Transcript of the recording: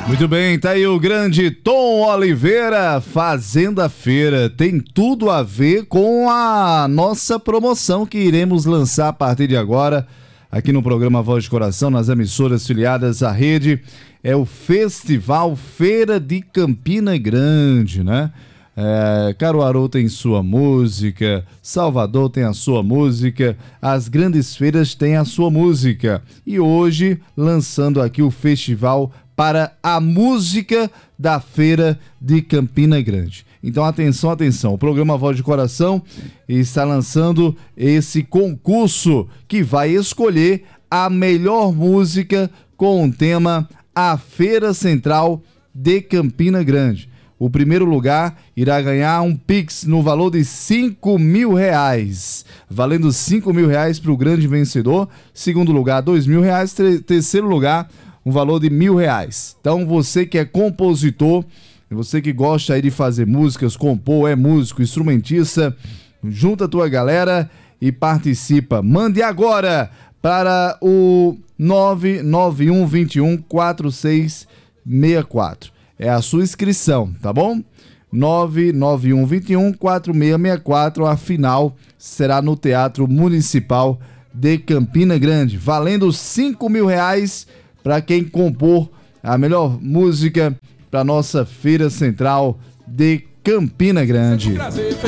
Muito bem, tá aí o grande Tom Oliveira, Fazenda Feira. Tem tudo a ver com a nossa promoção que iremos lançar a partir de agora aqui no programa Voz de Coração, nas emissoras filiadas à rede. É o Festival Feira de Campina Grande, né? Caruaru tem sua música, Salvador tem a sua música, as grandes feiras têm a sua música. E hoje, lançando aqui o festival para a música da Feira de Campina Grande. Então, atenção, atenção, o programa Voz de Coração está lançando esse concurso que vai escolher a melhor música com o tema A Feira Central de Campina Grande. O primeiro lugar irá ganhar um Pix no valor de R$5.000, valendo R$5.000 para o grande vencedor. Segundo lugar, R$2.000. Terceiro lugar, um valor de R$1.000. Então, você que é compositor, você que gosta aí de fazer músicas, compor, é músico, instrumentista, junta a tua galera e participa. Mande agora para o 991214664. É a sua inscrição, tá bom? 991214664. A final será no Teatro Municipal de Campina Grande, valendo R$5.000 para quem compor a melhor música para nossa Feira Central de Campina Grande.